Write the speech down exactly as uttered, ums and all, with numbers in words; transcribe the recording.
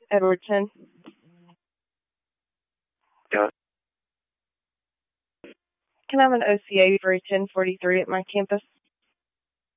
Edwardson. Yeah. Can I have an O C A for a ten forty-three at my campus?